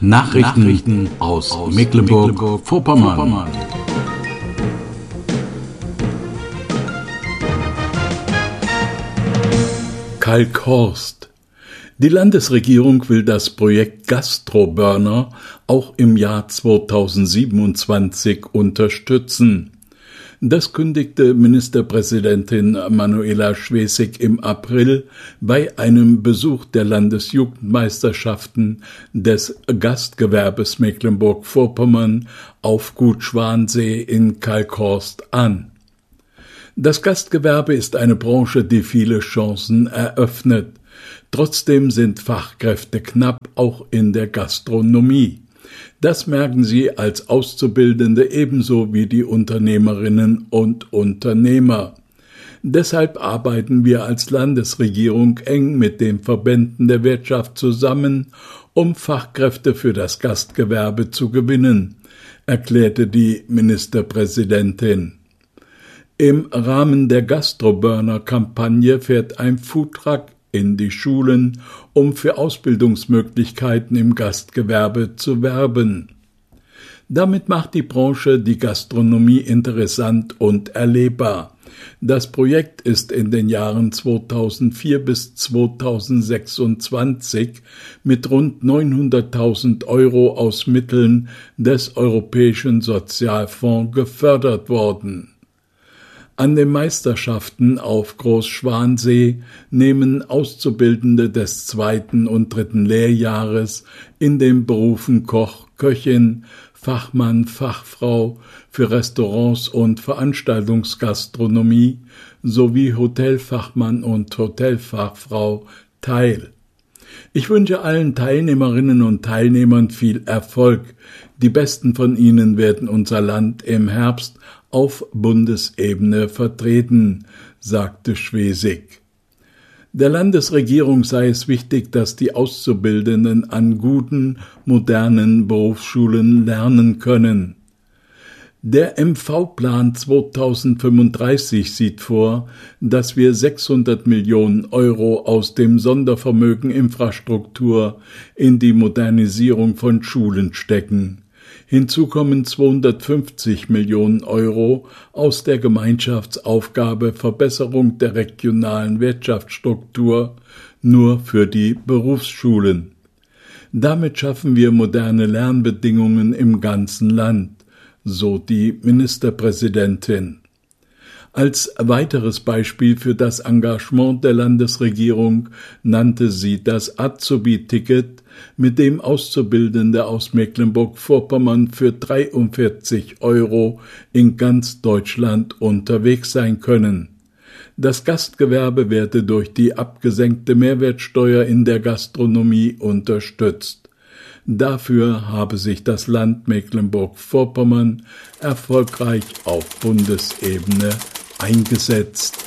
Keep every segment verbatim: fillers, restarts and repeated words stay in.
Nachrichten, Nachrichten aus, aus Mecklenburg-Vorpommern. Mecklenburg Kalkhorst. Die Landesregierung will das Projekt Gastroburner auch im Jahr zweitausendsiebenundzwanzig unterstützen. Das kündigte Ministerpräsidentin Manuela Schwesig im April bei einem Besuch der Landesjugendmeisterschaften des Gastgewerbes Mecklenburg-Vorpommern auf Gut Schwansee in Kalkhorst an. Das Gastgewerbe ist eine Branche, die viele Chancen eröffnet. Trotzdem sind Fachkräfte knapp, auch in der Gastronomie. Das merken sie als Auszubildende ebenso wie die Unternehmerinnen und Unternehmer. Deshalb arbeiten wir als Landesregierung eng mit den Verbänden der Wirtschaft zusammen, um Fachkräfte für das Gastgewerbe zu gewinnen, erklärte die Ministerpräsidentin. Im Rahmen der Gastroburner-Kampagne fährt ein Foodtruck in die Schulen, um für Ausbildungsmöglichkeiten im Gastgewerbe zu werben. Damit macht die Branche die Gastronomie interessant und erlebbar. Das Projekt ist in den Jahren zweitausendvier bis zweitausendsechsundzwanzig mit rund neunhunderttausend Euro aus Mitteln des Europäischen Sozialfonds gefördert worden. An den Meisterschaften auf Großschwansee nehmen Auszubildende des zweiten und dritten Lehrjahres in den Berufen Koch, Köchin, Fachmann, Fachfrau für Restaurants und Veranstaltungsgastronomie sowie Hotelfachmann und Hotelfachfrau teil. Ich wünsche allen Teilnehmerinnen und Teilnehmern viel Erfolg. Die besten von ihnen werden unser Land im Herbst auf Bundesebene vertreten, sagte Schwesig. Der Landesregierung sei es wichtig, dass die Auszubildenden an guten, modernen Berufsschulen lernen können. Der M V-Plan zweitausendfünfunddreißig sieht vor, dass wir sechshundert Millionen Euro aus dem Sondervermögen Infrastruktur in die Modernisierung von Schulen stecken. Hinzu kommen zweihundertfünfzig Millionen Euro aus der Gemeinschaftsaufgabe Verbesserung der regionalen Wirtschaftsstruktur nur für die Berufsschulen. Damit schaffen wir moderne Lernbedingungen im ganzen Land, so die Ministerpräsidentin. Als weiteres Beispiel für das Engagement der Landesregierung nannte sie das Azubi-Ticket, mit dem Auszubildende aus Mecklenburg-Vorpommern für dreiundvierzig Euro in ganz Deutschland unterwegs sein können. Das Gastgewerbe werde durch die abgesenkte Mehrwertsteuer in der Gastronomie unterstützt. Dafür habe sich das Land Mecklenburg-Vorpommern erfolgreich auf Bundesebene eingesetzt.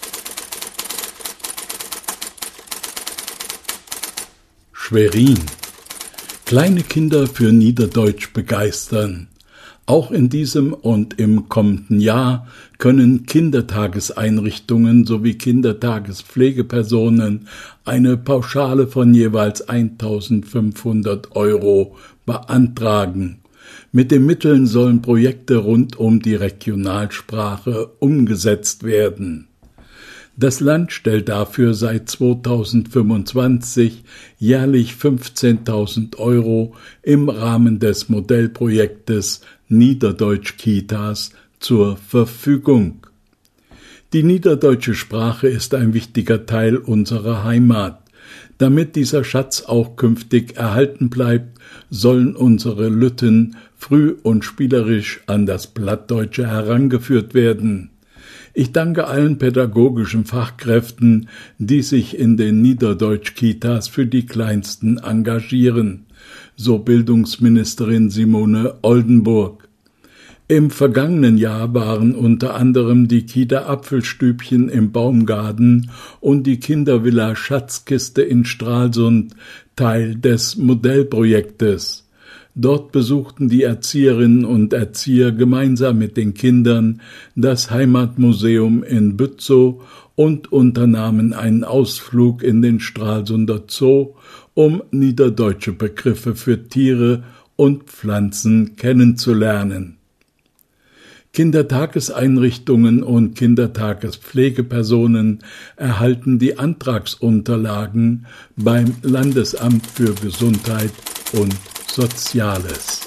Schwerin. Kleine Kinder für Niederdeutsch begeistern. Auch in diesem und im kommenden Jahr können Kindertageseinrichtungen sowie Kindertagespflegepersonen eine Pauschale von jeweils eintausendfünfhundert Euro beantragen. Mit den Mitteln sollen Projekte rund um die Regionalsprache umgesetzt werden. Das Land stellt dafür seit zweitausendfünfundzwanzig jährlich fünfzehntausend Euro im Rahmen des Modellprojektes Niederdeutsch-Kitas zur Verfügung. Die niederdeutsche Sprache ist ein wichtiger Teil unserer Heimat. Damit dieser Schatz auch künftig erhalten bleibt, sollen unsere Lütten früh und spielerisch an das Plattdeutsche herangeführt werden. Ich danke allen pädagogischen Fachkräften, die sich in den Niederdeutsch-Kitas für die Kleinsten engagieren, so Bildungsministerin Simone Oldenburg. Im vergangenen Jahr waren unter anderem die Kita Apfelstübchen im Baumgarten und die Kindervilla Schatzkiste in Stralsund Teil des Modellprojektes. Dort besuchten die Erzieherinnen und Erzieher gemeinsam mit den Kindern das Heimatmuseum in Bützow und unternahmen einen Ausflug in den Stralsunder Zoo, um niederdeutsche Begriffe für Tiere und Pflanzen kennenzulernen. Kindertageseinrichtungen und Kindertagespflegepersonen erhalten die Antragsunterlagen beim Landesamt für Gesundheit und Soziales.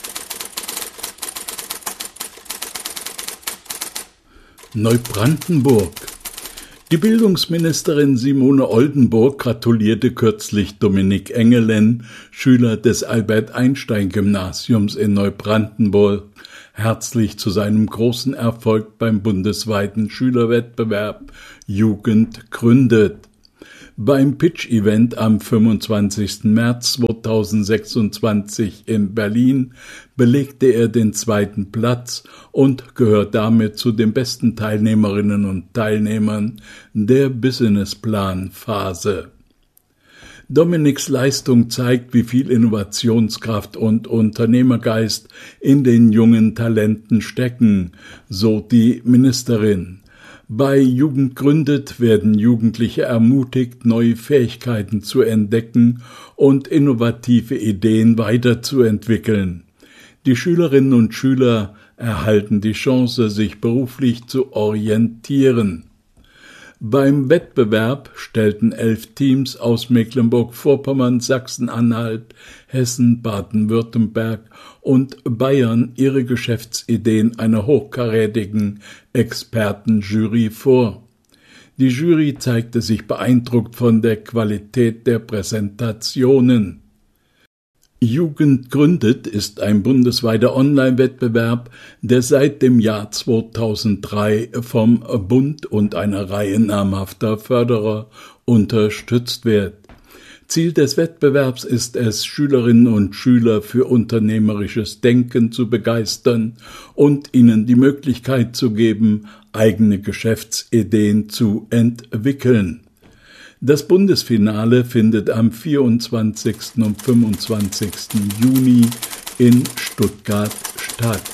Neubrandenburg. Die Bildungsministerin Simone Oldenburg gratulierte kürzlich Dominik Engelen, Schüler des Albert-Einstein-Gymnasiums in Neubrandenburg, herzlich zu seinem großen Erfolg beim bundesweiten Schülerwettbewerb Jugend gründet. Beim Pitch-Event am fünfundzwanzigsten März zweitausendsechsundzwanzig in Berlin belegte er den zweiten Platz und gehört damit zu den besten Teilnehmerinnen und Teilnehmern der Businessplan-Phase. Dominiks Leistung zeigt, wie viel Innovationskraft und Unternehmergeist in den jungen Talenten stecken, so die Ministerin. Bei Jugend gründet werden Jugendliche ermutigt, neue Fähigkeiten zu entdecken und innovative Ideen weiterzuentwickeln. Die Schülerinnen und Schüler erhalten die Chance, sich beruflich zu orientieren. Beim Wettbewerb stellten elf Teams aus Mecklenburg-Vorpommern, Sachsen-Anhalt, Hessen, Baden-Württemberg und Bayern ihre Geschäftsideen einer hochkarätigen Expertenjury vor. Die Jury zeigte sich beeindruckt von der Qualität der Präsentationen. Jugend gründet ist ein bundesweiter Online-Wettbewerb, der seit dem Jahr zweitausenddrei vom Bund und einer Reihe namhafter Förderer unterstützt wird. Ziel des Wettbewerbs ist es, Schülerinnen und Schüler für unternehmerisches Denken zu begeistern und ihnen die Möglichkeit zu geben, eigene Geschäftsideen zu entwickeln. Das Bundesfinale findet am vierundzwanzigsten und fünfundzwanzigsten Juni in Stuttgart statt.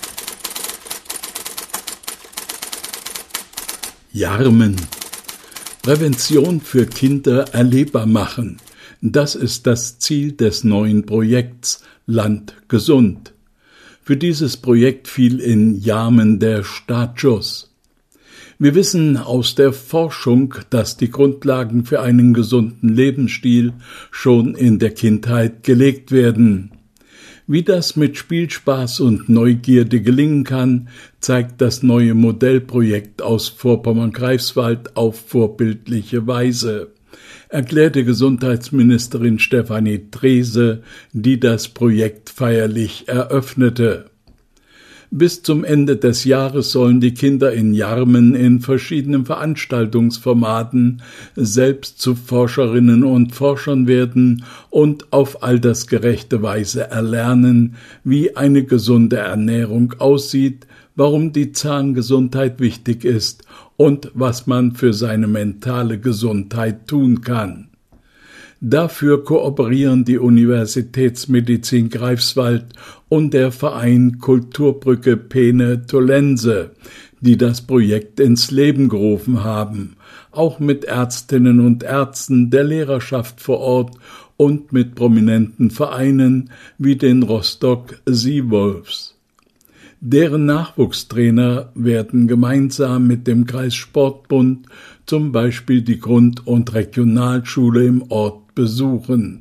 Jarmen. Prävention für Kinder erlebbar machen. Das ist das Ziel des neuen Projekts Land gesund. Für dieses Projekt fiel in Jarmen der Startschuss. Wir wissen aus der Forschung, dass die Grundlagen für einen gesunden Lebensstil schon in der Kindheit gelegt werden. Wie das mit Spielspaß und Neugierde gelingen kann, zeigt das neue Modellprojekt aus Vorpommern-Greifswald auf vorbildliche Weise, erklärte Gesundheitsministerin Stefanie Treese, die das Projekt feierlich eröffnete. Bis zum Ende des Jahres sollen die Kinder in Jarmen in verschiedenen Veranstaltungsformaten selbst zu Forscherinnen und Forschern werden und auf altersgerechte Weise erlernen, wie eine gesunde Ernährung aussieht, warum die Zahngesundheit wichtig ist und was man für seine mentale Gesundheit tun kann. Dafür kooperieren die Universitätsmedizin Greifswald und der Verein Kulturbrücke Peene-Tollense, die das Projekt ins Leben gerufen haben, auch mit Ärztinnen und Ärzten der Lehrerschaft vor Ort und mit prominenten Vereinen wie den Rostock Seawolves. Deren Nachwuchstrainer werden gemeinsam mit dem Kreissportbund zum Beispiel die Grund- und Regionalschule im Ort besuchen.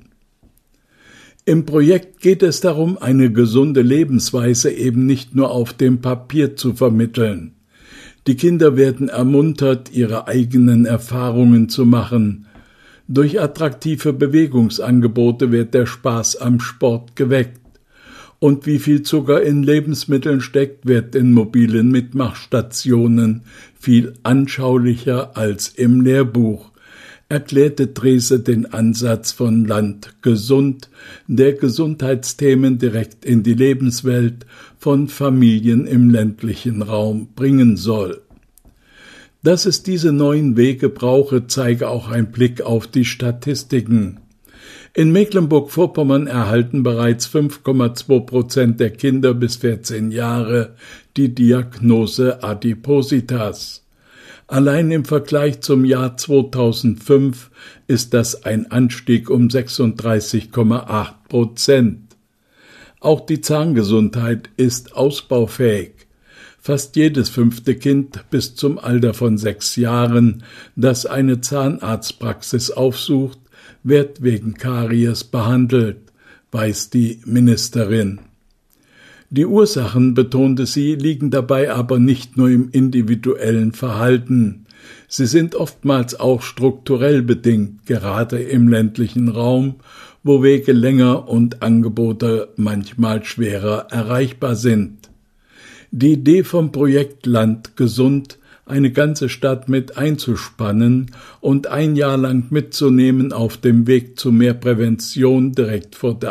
Im Projekt geht es darum, eine gesunde Lebensweise eben nicht nur auf dem Papier zu vermitteln. Die Kinder werden ermuntert, ihre eigenen Erfahrungen zu machen. Durch attraktive Bewegungsangebote wird der Spaß am Sport geweckt. Und wie viel Zucker in Lebensmitteln steckt, wird in mobilen Mitmachstationen viel anschaulicher als im Lehrbuch, erklärte Treese den Ansatz von Land gesund, der Gesundheitsthemen direkt in die Lebenswelt von Familien im ländlichen Raum bringen soll. Dass es diese neuen Wege brauche, zeige auch ein Blick auf die Statistiken. In Mecklenburg-Vorpommern erhalten bereits fünf Komma zwei Prozent der Kinder bis vierzehn Jahre die Diagnose Adipositas. Allein im Vergleich zum Jahr zweitausendfünf ist das ein Anstieg um sechsunddreißig Komma acht Prozent. Auch die Zahngesundheit ist ausbaufähig. Fast jedes fünfte Kind bis zum Alter von sechs Jahren, das eine Zahnarztpraxis aufsucht, wird wegen Karies behandelt, weiß die Ministerin. Die Ursachen, betonte sie, liegen dabei aber nicht nur im individuellen Verhalten. Sie sind oftmals auch strukturell bedingt, gerade im ländlichen Raum, wo Wege länger und Angebote manchmal schwerer erreichbar sind. Die Idee vom Projekt Land gesund, eine ganze Stadt mit einzuspannen und ein Jahr lang mitzunehmen auf dem Weg zu mehr Prävention direkt vor der